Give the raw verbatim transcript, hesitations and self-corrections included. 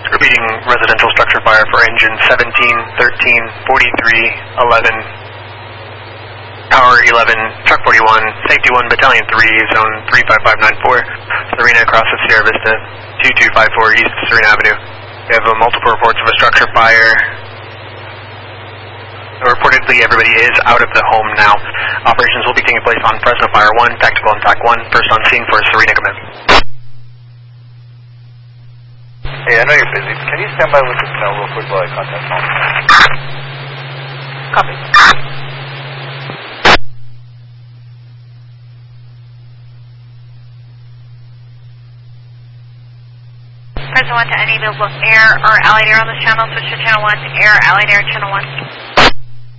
Repeating residential structure fire for engine seventeen, thirteen, forty-three, eleven, Power eleven, Truck forty-one, Safety one, Battalion three, Zone three five five nine four, Serena across the Sierra Vista, two two five four East Serena Avenue. We have uh, multiple reports of a structure fire. Reportedly, everybody is out of the home now. Operations will be taking place on Fresno Fire one, Tactical and T A C one, first on scene for Serena Command. Hey, I know you're busy. Can you stand by with the snow real quick while I contact home? Copy. Present one to any available air or allied air on this channel. Switch to channel one to air, allied air, channel one.